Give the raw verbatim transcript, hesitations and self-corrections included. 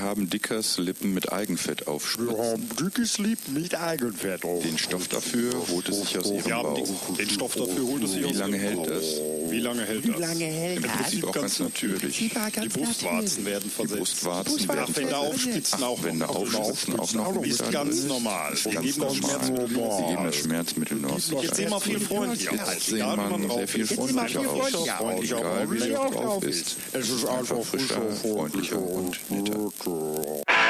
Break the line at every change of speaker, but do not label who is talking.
haben Dickers Lippen mit Eigenfett aufspritzen.
Wir haben dickes Lippen mit Eigenfett auf.
Den Stoff dafür holt es sich aus ihrem
Ja,
Bauch.
den, den Stoff dafür holt es sich
Wie
aus
lange
ihrem
hält
Bauch.
das?
Wie lange hält
Wie
das?
lange hält
Im
das?
Prinzip auch ganz natürlich.
Die war
Die
ganz
Brustwarzen
natürlich.
werden
Die
versetzt.
Brustwarzen werden
Nachwände aufspitzen auch
Nachwände
noch.
aufspitzen auch noch
Ist
mit
ganz
drin.
normal.
Ist
Wir
ganz
geben das
normal.
Schmerzmittel
Sie
nur.
geben das Schmerzmittel nur aus.
Jetzt sehen wir viel freundlicher
Jetzt
aus.
sehen
Egal, wie
man
drauf
sehr viel
ist.
freundlicher
Einfach
aus.
frischer, freundlicher,
Egal, wie
freundlicher
sie drauf ist.
Es ist einfach
Einfach frischer,
frischer,
freundlicher und netter.